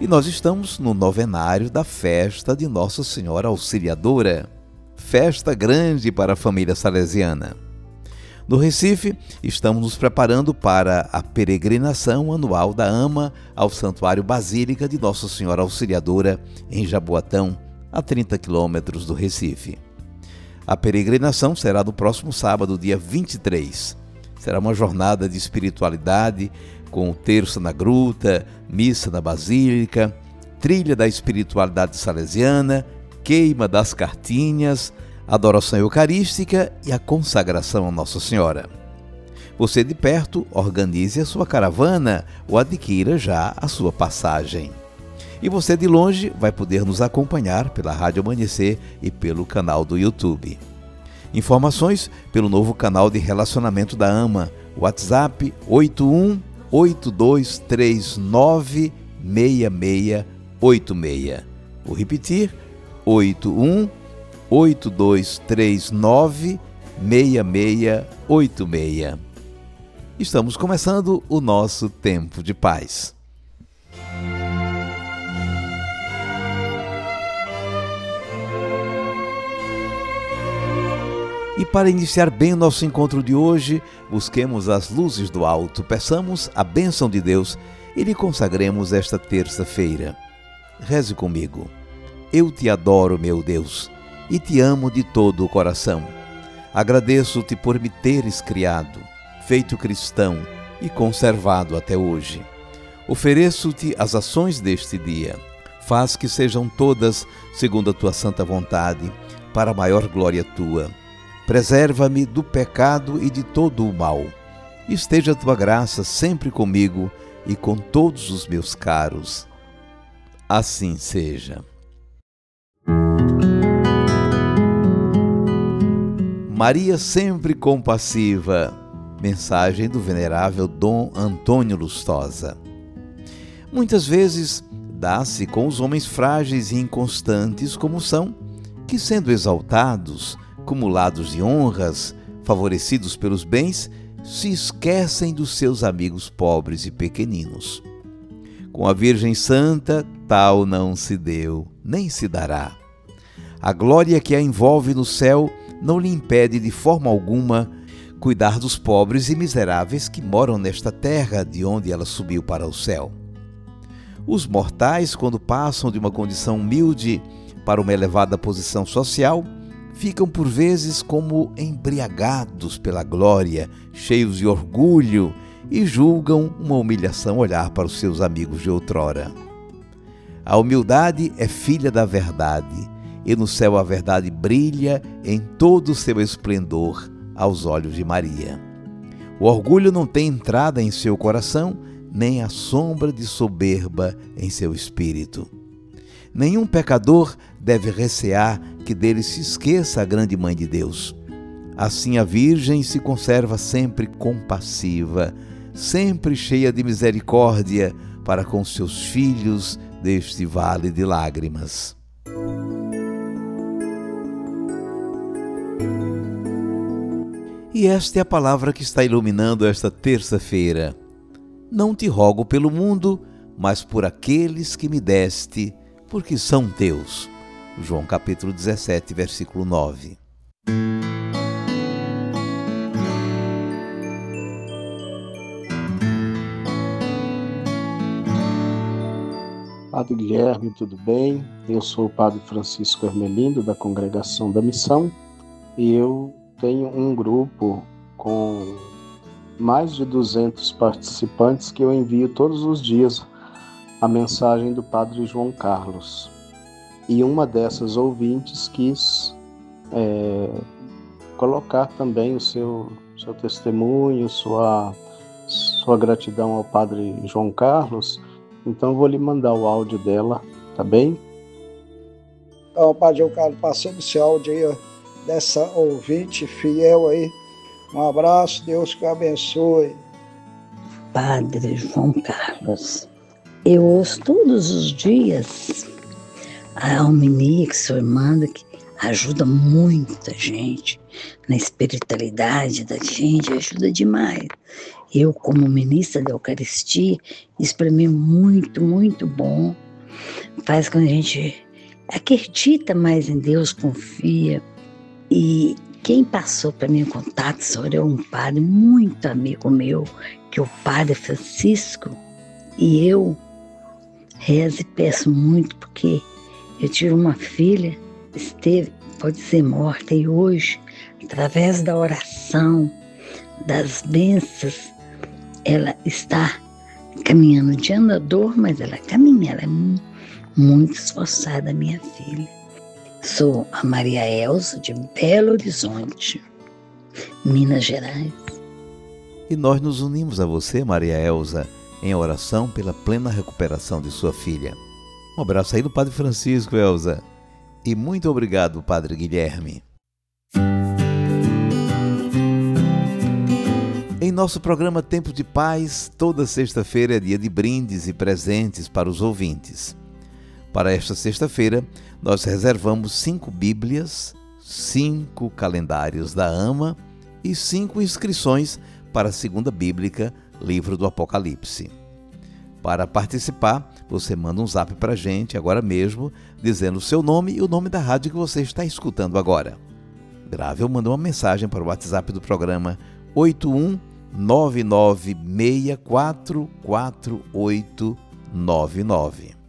E nós estamos no novenário da festa de Nossa Senhora Auxiliadora, festa grande para a família salesiana. No Recife, estamos nos preparando para a peregrinação anual da AMA ao Santuário Basílica de Nossa Senhora Auxiliadora, em Jaboatão, a 30 quilômetros do Recife. A peregrinação será no próximo sábado, dia 23. Será uma jornada de espiritualidade, com o terço na gruta, missa na Basílica, trilha da espiritualidade salesiana, queima das cartinhas, adoração eucarística e a consagração a Nossa Senhora. Você de perto, organize a sua caravana ou adquira já a sua passagem. E você de longe vai poder nos acompanhar pela Rádio Amanhecer e pelo canal do YouTube. Informações pelo novo canal de relacionamento da AMA, WhatsApp 8182396686. Vou repetir, 8182396686. Estamos começando o nosso tempo de paz. E para iniciar bem o nosso encontro de hoje, busquemos as luzes do alto, peçamos a bênção de Deus e lhe consagremos esta terça-feira. Reze comigo. Eu te adoro, meu Deus, e te amo de todo o coração. Agradeço-te por me teres criado, feito cristão e conservado até hoje. Ofereço-te as ações deste dia. Faz que sejam todas segundo a tua santa vontade, para a maior glória tua. Preserva-me do pecado e de todo o mal. Esteja a tua graça sempre comigo e com todos os meus caros. Assim seja. Maria sempre compassiva. Mensagem do venerável Dom Antônio Lustosa. Muitas vezes dá-se com os homens frágeis e inconstantes como são, que sendo exaltados, cumulados de honras, favorecidos pelos bens, se esquecem dos seus amigos pobres e pequeninos. Com a Virgem Santa, tal não se deu, nem se dará. A glória que a envolve no céu não lhe impede de forma alguma cuidar dos pobres e miseráveis que moram nesta terra de onde ela subiu para o céu. Os mortais, quando passam de uma condição humilde para uma elevada posição social, ficam por vezes como embriagados pela glória, cheios de orgulho, e julgam uma humilhação olhar para os seus amigos de outrora. A humildade é filha da verdade, e no céu a verdade brilha em todo o seu esplendor aos olhos de Maria. O orgulho não tem entrada em seu coração, nem a sombra de soberba em seu espírito. Nenhum pecador deve recear que dele se esqueça a grande Mãe de Deus. Assim a Virgem se conserva sempre compassiva, sempre cheia de misericórdia para com seus filhos deste vale de lágrimas. E esta é a palavra que está iluminando esta terça-feira. Não te rogo pelo mundo, mas por aqueles que me deste, porque são teus. João capítulo 17, versículo 9. Padre Guilherme, tudo bem? Eu sou o Padre Francisco Hermelindo, da Congregação da Missão, e eu tenho um grupo com mais de 200 participantes que eu envio todos os dias a mensagem do Padre João Carlos. E uma dessas ouvintes quis colocar também o seu testemunho, sua gratidão ao Padre João Carlos. Então eu vou lhe mandar o áudio dela, tá bem? Então, Padre João Carlos, passando esse áudio aí, dessa ouvinte fiel aí. Um abraço, Deus que abençoe. Padre João Carlos, eu ouço todos os dias a homilia que o senhor manda, que ajuda muita gente na espiritualidade da gente, ajuda demais. Eu, como ministra da Eucaristia, isso para mim é muito, muito bom. faz com que a gente acredita mais em Deus, confia. E quem passou para mim o contato, senhor, é um padre muito amigo meu, que é o Padre Francisco, e eu rezo e peço muito, porque eu tive uma filha, pode ser morta, e hoje, através da oração, das bênçãos, ela está caminhando de andador, mas ela caminha, ela é muito esforçada, minha filha. Sou a Maria Elza, de Belo Horizonte, Minas Gerais. E nós nos unimos a você, Maria Elza, em oração pela plena recuperação de sua filha. Um abraço aí do Padre Francisco, Elza. E muito obrigado, Padre Guilherme. Em nosso programa Tempo de Paz, toda sexta-feira é dia de brindes e presentes para os ouvintes. Para esta sexta-feira, nós reservamos 5 Bíblias, 5 calendários da AMA e 5 inscrições para a Segunda Bíblica, livro do Apocalipse. Para participar, você manda um zap para a gente agora mesmo, dizendo o seu nome e o nome da rádio que você está escutando agora. Grave ou manda uma mensagem para o WhatsApp do programa 8199644899.